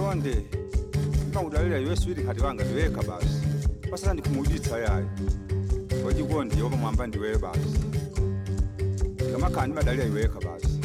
Konde. Ngawulalela yeswili kati wanga ndiweka basi. Pasala ndikumuditsa yayi. Waji konde yoba mwamba ndiwe basi. Kama kandi madali yiweka basi.